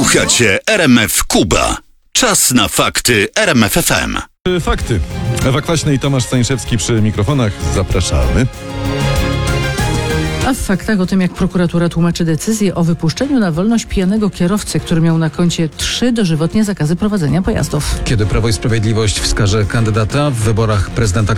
Słuchacie RMF Kuba. Czas na fakty RMF FM. Fakty. Ewa Kwaśny i Tomasz Stańszewski przy mikrofonach. Zapraszamy. A w faktach o tym, jak prokuratura tłumaczy decyzję o wypuszczeniu na wolność pijanego kierowcy, który miał na koncie 3 dożywotnie zakazy prowadzenia pojazdów. Kiedy Prawo i Sprawiedliwość wskaże kandydata w wyborach prezydenta